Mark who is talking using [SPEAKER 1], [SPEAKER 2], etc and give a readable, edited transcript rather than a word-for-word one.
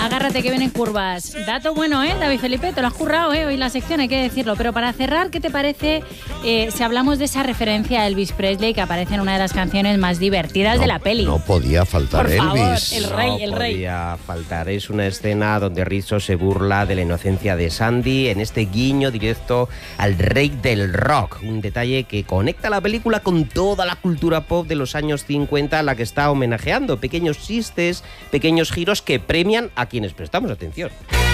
[SPEAKER 1] agárrate que vienen curvas. Dato bueno, David Felipe, te lo has currado, hoy la sección, hay que decirlo. Pero para cerrar, ¿qué te parece si hablamos de esa referencia a Elvis Presley que aparece en una de las canciones más divertidas de la peli?
[SPEAKER 2] No podía faltar
[SPEAKER 1] Por favor,
[SPEAKER 2] Elvis.
[SPEAKER 1] el rey.
[SPEAKER 3] No podía faltar. Es una escena donde Rizzo se burla de la inocencia de Sandy en este guiño directo al rey del rock. Un detalle que conecta la película con toda la cultura pop de los años 50 a la que está homenajeando. Pequeños chistes, pequeños giros que premian a quienes prestamos atención.